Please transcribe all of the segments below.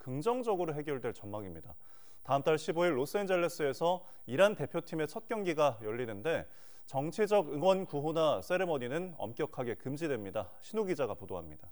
긍정적으로 해결될 전망입니다. 다음 달 15일 로스앤젤레스에서 이란 대표팀의 첫 경기가 열리는데 정치적 응원 구호나 세레머니는 엄격하게 금지됩니다. 신우 기자가 보도합니다.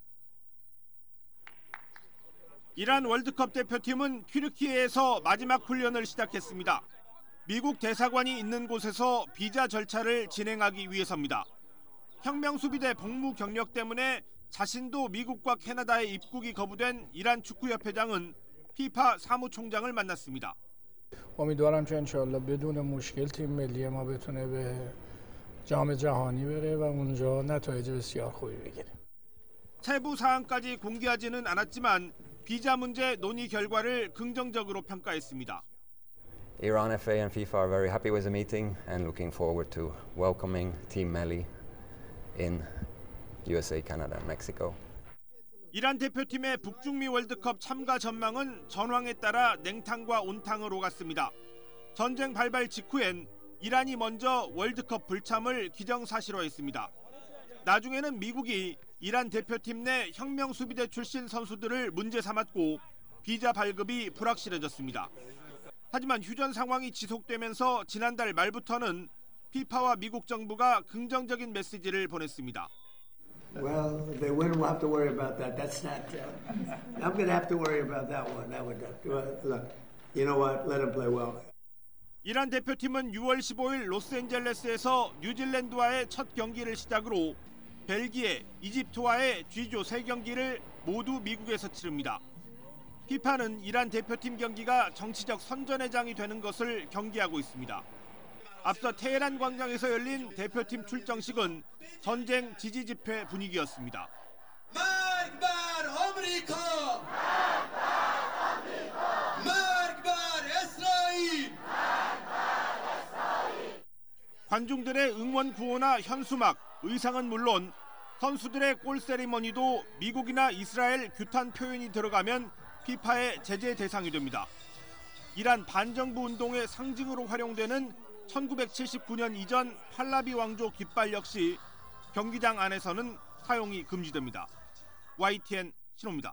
이란 월드컵 대표팀은 튀르키예에서 마지막 훈련을 시작했습니다. 미국 대사관이 있는 곳에서 비자 절차를 진행하기 위해서입니다. 혁명수비대 복무 경력 때문에 자신도 미국과 캐나다에 입국이 거부된 이란 축구협회장은 피파 사무총장을 만났습니다. امیدوارم که انشالله بدون مشکل تیم ملی ما بتونه به جام جهانی بره و اونجا نتایج بسیار خوبی بگیره. 세부 사항까지 공개하지는 않았지만 비자 문제 논의 결과를 긍정적으로 평가했습니다. Iran FA and FIFA are very happy with the meeting and looking forward to welcoming Team Melli in USA, Canada, and Mexico. 이란 대표팀의 북중미 월드컵 참가 전망은 전황에 따라 냉탕과 온탕으로 갔습니다. 전쟁 발발 직후엔 이란이 먼저 월드컵 불참을 기정사실화했습니다. 나중에는 미국이 이란 대표팀 내 혁명수비대 출신 선수들을 문제 삼았고 비자 발급이 불확실해졌습니다. 하지만 휴전 상황이 지속되면서 지난달 말부터는 피파와 미국 정부가 긍정적인 메시지를 보냈습니다. Well, if they win, we'll have to worry about that. That's not. I'm going to have to worry about that one. Look, you know what? Let them play well. 이란 대표팀은 6월 15일 로스앤젤레스에서 뉴질랜드와의 첫 경기를 시작으로 벨기에, 이집트와의 G조 3경기를 모두 미국에서 치릅니다. 피파는 이란 대표팀 경기가 정치적 선전회장이 되는 것을 경계하고 있습니다. 앞서 테헤란 광장에서 열린 대표팀 출정식은 전쟁 지지 집회 분위기였습니다. 관중들의 응원 구호나 현수막, 의상은 물론 선수들의 골 세리머니도 미국이나 이스라엘 규탄 표현이 들어가면 피파의 제재 대상이 됩니다. 이란 반정부 운동의 상징으로 활용되는 1979년 이전 팔라비 왕조 깃발 역시 경기장 안에서는 사용이 금지됩니다. YTN 신호입니다.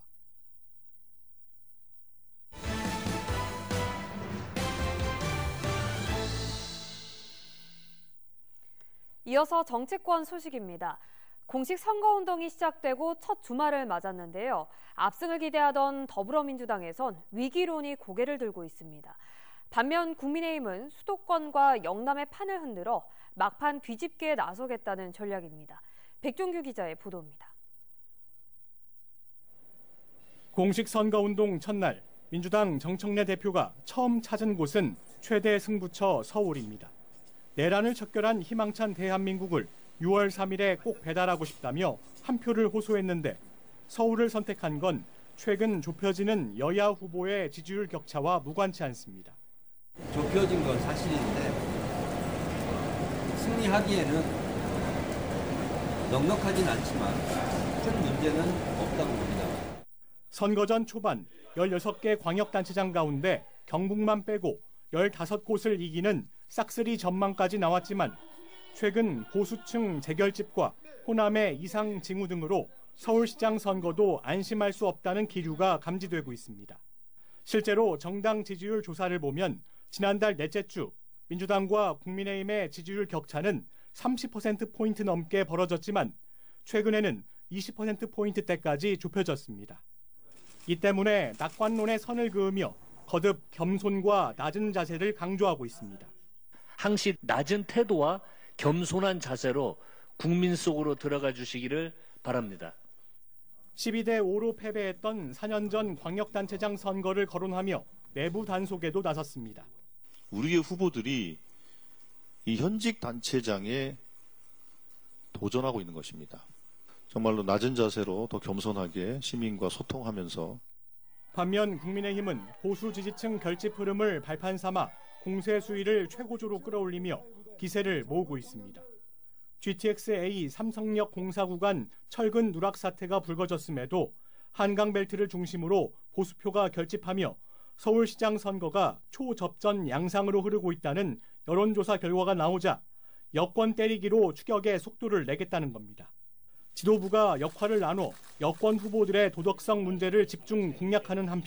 이어서 정치권 소식입니다. 공식 선거운동이 시작되고 첫 주말을 맞았는데요. 압승을 기대하던 더불어민주당에선 위기론이 고개를 들고 있습니다. 반면 국민의힘은 수도권과 영남의 판을 흔들어 막판 뒤집기에 나서겠다는 전략입니다. 백종규 기자의 보도입니다. 공식 선거운동 첫날 민주당 정청래 대표가 처음 찾은 곳은 최대 승부처 서울입니다. 내란을 척결한 희망찬 대한민국을 6월 3일에 꼭 배달하고 싶다며 한 표를 호소했는데 서울을 선택한 건 최근 좁혀지는 여야 후보의 지지율 격차와 무관치 않습니다. 좁혀진 건 사실인데 승리하기에는 넉넉하진 않지만 큰 문제는 없다고 봅니다. 선거 전 초반 16개 광역단체장 가운데 경북만 빼고 15곳을 이기는 싹쓸이 전망까지 나왔지만 최근 보수층 재결집과 호남의 이상 징후 등으로 서울시장 선거도 안심할 수 없다는 기류가 감지되고 있습니다. 실제로 정당 지지율 조사를 보면 지난달 넷째 주 민주당과 국민의힘의 지지율 격차는 30%포인트 넘게 벌어졌지만 최근에는 20%포인트대까지 좁혀졌습니다. 이 때문에 낙관론의 선을 그으며 거듭 겸손과 낮은 자세를 강조하고 있습니다. 항시 낮은 태도와 겸손한 자세로 국민 속으로 들어가 주시기를 바랍니다. 12대 5로 패배했던 4년 전 광역단체장 선거를 거론하며 내부 단속에도 나섰습니다. 우리의 후보들이 이 현직 단체장에 도전하고 있는 것입니다. 정말로 낮은 자세로 더 겸손하게 시민과 소통하면서 반면 국민의힘은 보수 지지층 결집 흐름을 발판 삼아 공세 수위를 최고조로 끌어올리며 기세를 모으고 있습니다. GTX-A 삼성역 공사 구간 철근 누락 사태가 불거졌음에도 한강벨트를 중심으로 보수표가 결집하며 서울시장 선거가 초접전 양상으로 흐르고 있다는 여론조사 결과가 나오자 여권 때리기로 추격에 속도를 내겠다는 겁니다. 지도부가 역할을 나눠 여권 후보들의 도덕성 문제를 집중 공략하는 한편